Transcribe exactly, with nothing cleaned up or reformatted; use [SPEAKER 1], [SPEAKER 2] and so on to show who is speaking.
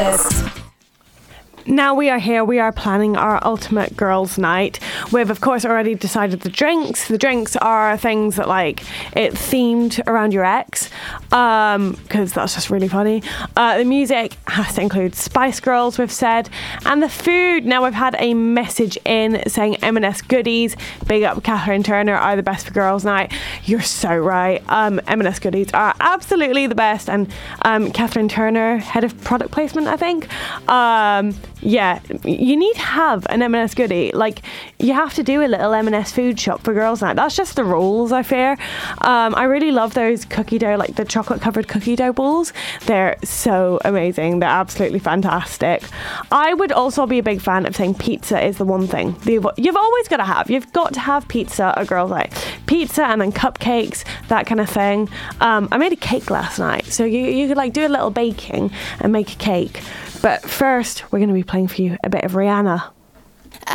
[SPEAKER 1] Now we are here, we are planning our ultimate girls' night. We've, of course, already decided the drinks. The drinks are things that, like, it's themed around your ex, um, because that's just really funny. Uh, the music has to include Spice Girls, we've said. And the food, now we've had a message in saying M and S goodies, big up Catherine Turner, are the best for girls' night. You're so right. Um, M and S goodies are absolutely the best. And um, Catherine Turner, head of product placement, I think, um... yeah, you need to have an M and S goodie. Like, you have to do a little M and S food shop for girls' night. That's just the rules, I fear. Um, I really love those cookie dough, like the chocolate-covered cookie dough balls. They're so amazing. They're absolutely fantastic. I would also be a big fan of saying pizza is the one thing. You've always got to have. You've got to have pizza at girls' night. Pizza and then cupcakes, that kind of thing. Um, I made a cake last night. So you, you could, like, do a little baking and make a cake. But first, we're going to be playing for you a bit of Rihanna.